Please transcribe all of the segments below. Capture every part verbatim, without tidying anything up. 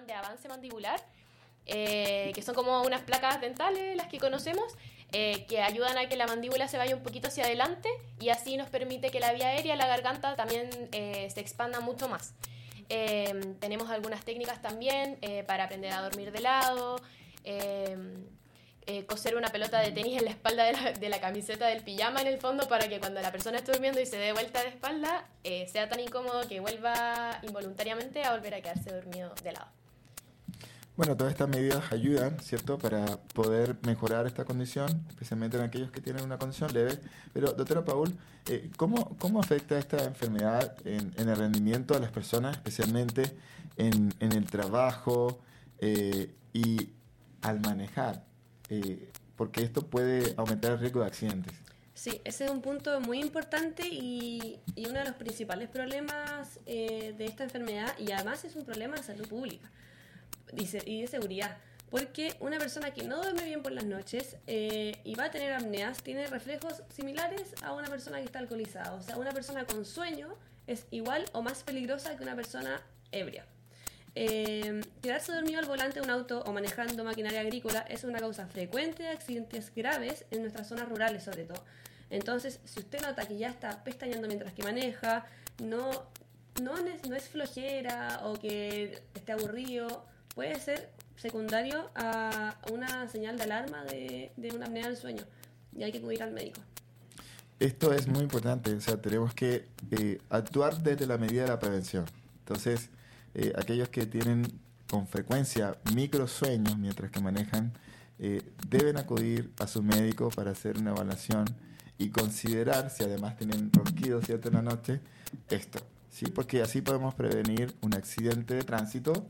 llaman de avance mandibular, eh, que son como unas placas dentales, las que conocemos, eh, que ayudan a que la mandíbula se vaya un poquito hacia adelante y así nos permite que la vía aérea, la garganta, también eh, se expanda mucho más. Eh, tenemos algunas técnicas también eh, para aprender a dormir de lado, eh, eh, coser una pelota de tenis en la espalda de la, de la camiseta del pijama en el fondo para que cuando la persona esté durmiendo y se dé vuelta de espalda eh, sea tan incómodo que vuelva involuntariamente a volver a quedarse dormido de lado. Bueno, todas estas medidas ayudan, ¿cierto?, para poder mejorar esta condición, especialmente en aquellos que tienen una condición leve. Pero, doctora Paul, eh, ¿cómo, ¿cómo afecta esta enfermedad en, en el rendimiento de las personas, especialmente en, en el trabajo eh, y al manejar? Eh, porque esto puede aumentar el riesgo de accidentes. Sí, ese es un punto muy importante y, y uno de los principales problemas eh, de esta enfermedad, y además es un problema de salud pública y de seguridad, porque una persona que no duerme bien por las noches eh, y va a tener apneas tiene reflejos similares a una persona que está alcoholizada. O sea, una persona con sueño es igual o más peligrosa que una persona ebria. Eh, quedarse dormido al volante de un auto o manejando maquinaria agrícola es una causa frecuente de accidentes graves en nuestras zonas rurales sobre todo. Entonces, si usted nota que ya está pestañeando mientras que maneja, no, no, es, no es flojera o que esté aburrido, puede ser secundario a una señal de alarma de, de una apnea del sueño y hay que acudir al médico. Esto es muy importante, o sea, tenemos que eh, actuar desde la medida de la prevención. Entonces, eh, aquellos que tienen con frecuencia microsueños mientras que manejan, eh, deben acudir a su médico para hacer una evaluación y considerar, si además tienen ronquidos, ¿cierto?, en la noche, esto, ¿sí? Porque así podemos prevenir un accidente de tránsito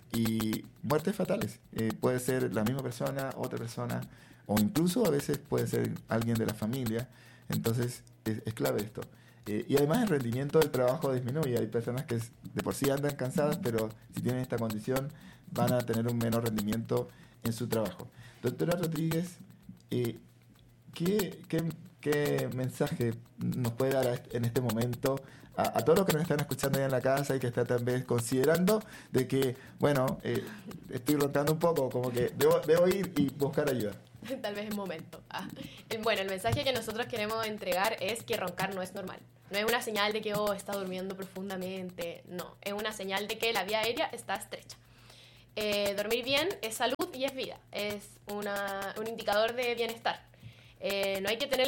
y muertes fatales. Eh, puede ser la misma persona, otra persona, o incluso a veces puede ser alguien de la familia. Entonces es, es clave esto. Eh, y además el rendimiento del trabajo disminuye. Hay personas que de por sí andan cansadas, pero si tienen esta condición van a tener un menor rendimiento en su trabajo. Doctora Rodríguez, eh, ¿qué, qué, ¿qué mensaje nos puede dar a este, en este momento a, a todos los que nos están escuchando ahí en la casa y que están también considerando de que, bueno, eh, estoy roncando un poco, como que debo, debo ir y buscar ayuda? Tal vez es momento. Ah. Bueno, el mensaje que nosotros queremos entregar es que roncar no es normal. No es una señal de que oh, está durmiendo profundamente. No, es una señal de que la vía aérea está estrecha. Eh, dormir bien es salud y es vida. Es una, un indicador de bienestar. Eh, no hay que tener